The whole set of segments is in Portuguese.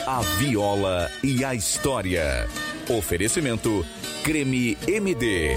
A viola e a história. Oferecimento Creme MD.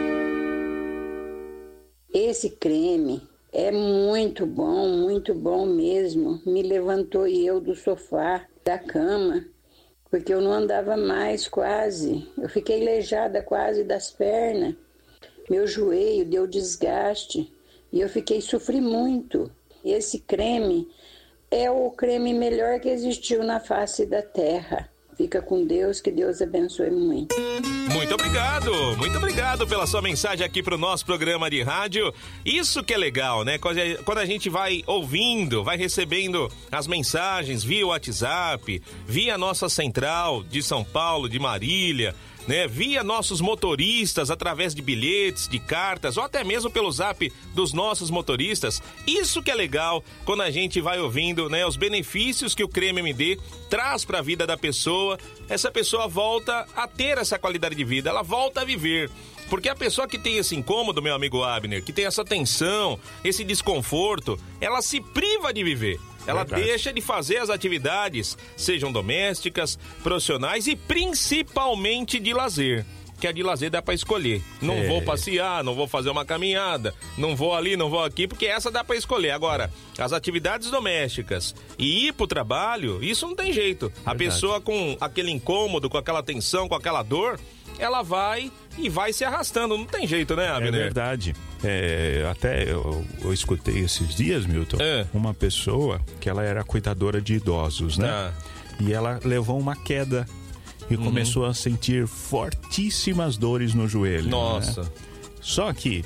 Esse creme é muito bom mesmo. Me levantou eu do sofá, da cama, porque eu não andava mais quase. Eu fiquei aleijada quase das pernas. Meu joelho deu desgaste e eu sofri muito. Esse creme é o creme melhor que existiu na face da terra. Fica com Deus, que Deus abençoe muito. Muito obrigado pela sua mensagem aqui pro nosso programa de rádio. Isso que é legal, né? Quando a gente vai ouvindo, vai recebendo as mensagens via WhatsApp, via nossa central de São Paulo, de Marília, né? Via nossos motoristas, através de bilhetes, de cartas, ou até mesmo pelo zap dos nossos motoristas. Isso que é legal quando a gente vai ouvindo, né, os benefícios que o Creme MD traz para a vida da pessoa. Essa pessoa volta a ter essa qualidade de vida, ela volta a viver. Porque a pessoa que tem esse incômodo, meu amigo Abner, que tem essa tensão, esse desconforto, ela se priva de viver. Ela deixa de fazer as atividades, sejam domésticas, profissionais e principalmente de lazer. Que a de lazer dá pra escolher. Não vou passear, não vou fazer uma caminhada, não vou ali, não vou aqui, porque essa dá pra escolher. Agora, as atividades domésticas e ir pro trabalho, isso não tem jeito. A pessoa com aquele incômodo, com aquela tensão, com aquela dor, ela vai e vai se arrastando. Não tem jeito, né, Abner? É verdade. Até eu escutei esses dias, Milton, uma pessoa que ela era cuidadora de idosos, né? E ela levou uma queda e começou a sentir fortíssimas dores no joelho. Nossa. Né? Só que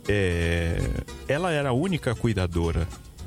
ela era a única cuidadora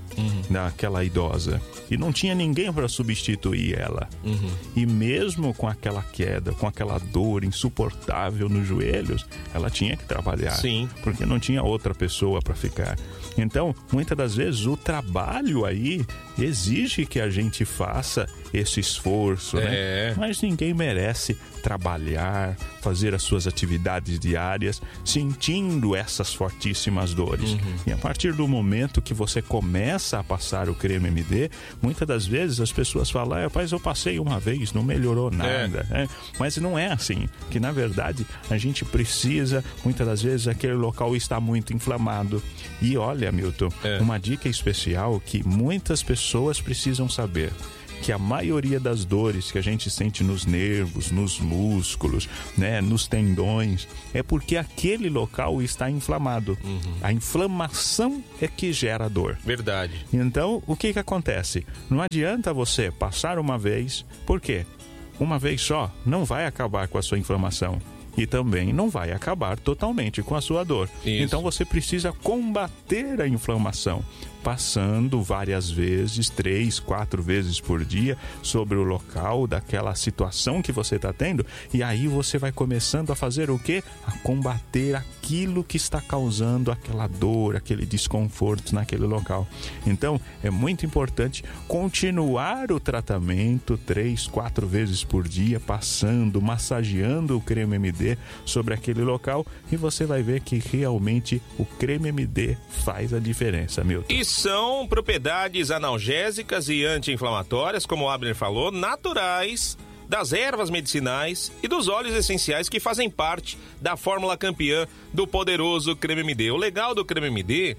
daquela idosa e não tinha ninguém para substituir ela. E mesmo com aquela queda, com aquela dor insuportável nos joelhos, ela tinha que trabalhar. Sim. Porque não tinha outra pessoa para ficar. Então, muitas das vezes o trabalho aí exige que a gente faça esse esforço, né? Mas ninguém merece trabalhar, fazer as suas atividades diárias sentindo essas fortíssimas dores. E a partir do momento que você começa a passar o Creme MD, muitas das vezes as pessoas falam: rapaz, eu passei uma vez, não melhorou nada. Mas não é assim, que na verdade a gente precisa, muitas das vezes aquele local está muito inflamado. E olha, Milton, uma dica especial que muitas pessoas precisam saber: que a maioria das dores que a gente sente nos nervos, nos músculos, né, nos tendões, é porque aquele local está inflamado. A inflamação é que gera dor. Verdade. Então, o que acontece? Não adianta você passar uma vez, por quê? Uma vez só não vai acabar com a sua inflamação. E também não vai acabar totalmente com a sua dor. Isso. Então você precisa combater a inflamação, passando várias vezes, 3, 4 vezes por dia, sobre o local daquela situação que você está tendo. E aí você vai começando a fazer o quê? A combater aquilo que está causando aquela dor, aquele desconforto naquele local. Então é muito importante continuar o tratamento 3, 4 vezes por dia, passando, massageando o Creme MD sobre aquele local, e você vai ver que realmente o Creme MD faz a diferença, Milton. E são propriedades analgésicas e anti-inflamatórias, como o Abner falou, naturais, das ervas medicinais e dos óleos essenciais que fazem parte da fórmula campeã do poderoso Creme MD. O legal do Creme MD,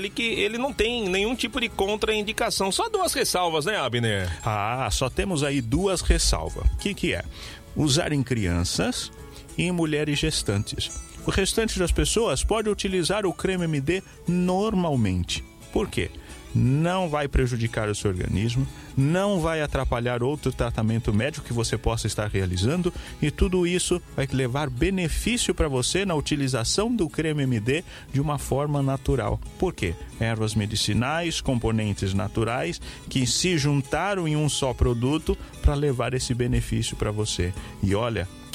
ele não tem nenhum tipo de contraindicação. Só 2 ressalvas, né, Abner? Só temos aí 2 ressalvas. O que é? Usar em crianças e em mulheres gestantes. O restante das pessoas pode utilizar o Creme MD normalmente. Por quê? Não vai prejudicar o seu organismo, não vai atrapalhar outro tratamento médico que você possa estar realizando, e tudo isso vai levar benefício para você na utilização do Creme MD de uma forma natural. Por quê? Ervas medicinais, componentes naturais que se juntaram em um só produto para levar esse benefício para você. E olha,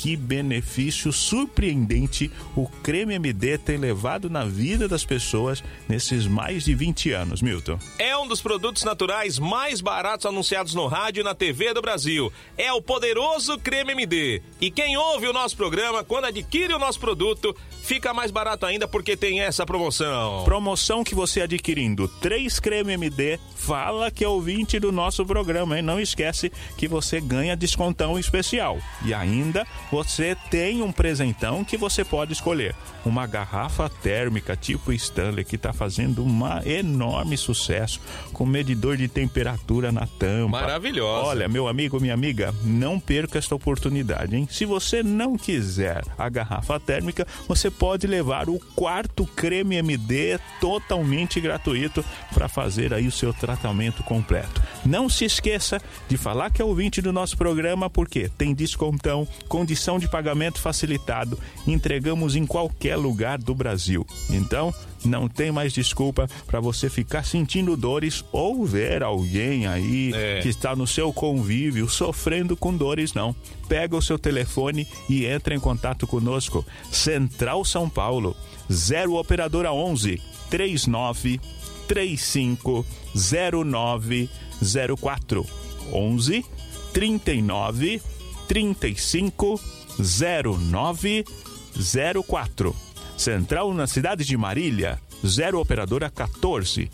que benefício surpreendente o Creme MD tem levado na vida das pessoas nesses mais de 20 anos, Milton. É um dos produtos naturais mais baratos anunciados no rádio e na TV do Brasil. É o poderoso Creme MD. E quem ouve o nosso programa, quando adquire o nosso produto, fica mais barato ainda porque tem essa promoção. Promoção que você adquirindo 3 Creme MD, fala que é ouvinte do nosso programa, hein? Não esquece que você ganha descontão especial. E ainda você tem um presentão que você pode escolher. Uma garrafa térmica tipo Stanley que está fazendo um enorme sucesso, com medidor de temperatura na tampa. Maravilhosa. Olha, meu amigo, minha amiga, não perca esta oportunidade, hein? Se você não quiser a garrafa térmica, você pode levar o 4º Creme MD totalmente gratuito para fazer aí o seu tratamento completo. Não se esqueça de falar que é ouvinte do nosso programa, porque tem descontão, condição de pagamento facilitado, entregamos em qualquer lugar do Brasil. Então, não tem mais desculpa para você ficar sentindo dores ou ver alguém aí que está no seu convívio sofrendo com dores, não. Pega o seu telefone e entra em contato conosco. Central São Paulo, 0 operadora 11 39 35 09 04 11 39 35 09 04. Central na cidade de Marília, 0 operadora 14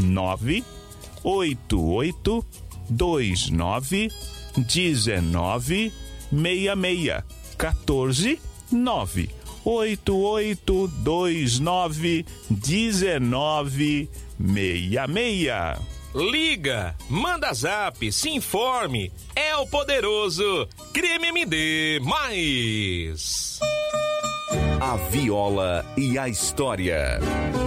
988 29 19 66 14 988 29 19 66. Liga, manda zap, se informe. É o poderoso Creme MD+. A viola e a história.